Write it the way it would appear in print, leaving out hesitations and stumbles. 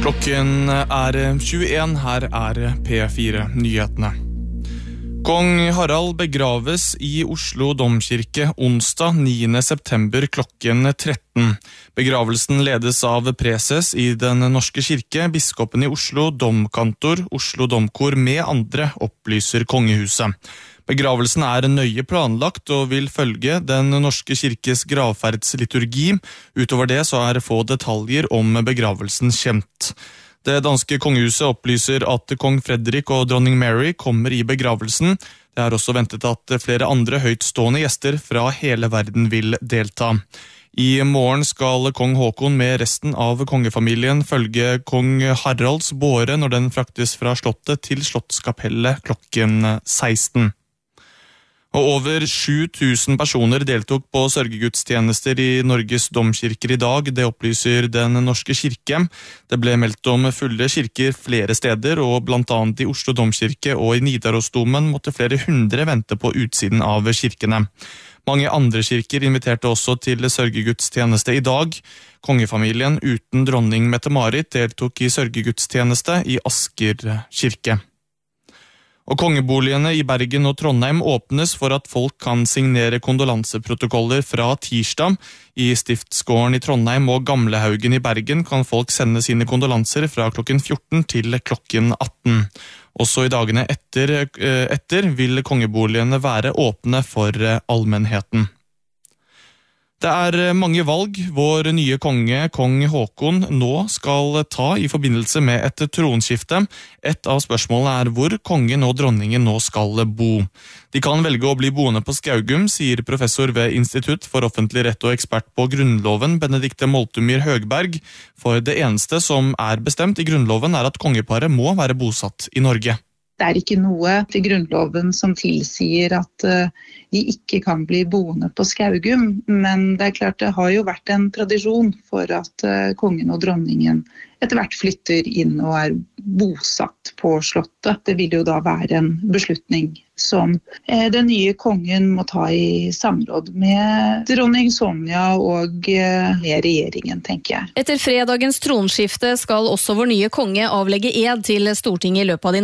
Klokken 21, her P4 Nyhetene. Kong Harald begraves i Oslo Domkirke onsdag 9. september klokken 13. Begravelsen ledes av preses i Den norske kirke, biskopen i Oslo, domkantor, Oslo Domkor med andre, opplyser kongehuset. Begravelsen nøye planlagt og vil følge Den norske kirkes gravferdsliturgi. Utover det så få detaljer om begravelsen kjent. Det danske kongehuset opplyser at kong Fredrik og dronning Mary kommer i begravelsen. Det også ventet at flere andre høytstående gjester fra hele verden vil delta. I morgen skal kong Håkon med resten av kongefamilien følge kong Haralds båre når den fraktes fra slottet til Slottskapellet klokken 16. Og over 7000 personer deltok på sørgegudstjenester i Norges domkirker i dag, det opplyser Den norske kirke. Det ble meldt om fulle kirker flere steder, og blant annet i Oslo domkirke og i Nidarosdomen måtte flere hundre vente på utsiden av kirkene. Mange andre kirker inviterte også til sørgegudstjeneste i dag. Kongefamilien uten dronning Mette-Marit deltok i sørgegudstjeneste i Asker kirke. Og kongeboligene i Bergen og Trondheim åpnes for at folk kan signere kondolanseprotokoller fra tirsdag. I Stiftsgården i Trondheim og Gamlehaugen i Bergen kan folk sende sine kondolanser fra klokken 14 til klokken 18. Også i dagene etter vil kongeboligene være åpne for allmennheten. Det mange valg vår nye konge, kong Håkon, nå skal ta i forbindelse med et tronskifte. Et av spørsmålene hvor kongen og dronningen nå skal bo. De kan velge å bli boende på Skaugum, sier professor ved Institutt for offentlig rett og ekspert på Grunnloven, Benedikte Moltumyr Høgberg. For det eneste som bestemt i Grunnloven at kongeparet må være bosatt i Norge. Det ikke noe til Grunnloven som tilsier at de ikke kan bli boende på Skaugum, men det klart det har jo vært en tradisjon for at kongen og dronningen etter hvert flytter inn og bosatt på slottet. Det vil jo da være en beslutning som den nye kongen må ta i samråd med dronning Sonja og med regjeringen, tenker jeg. Etter fredagens tronskifte skal også vår nye konge avlegge ed til Stortinget i løpet av de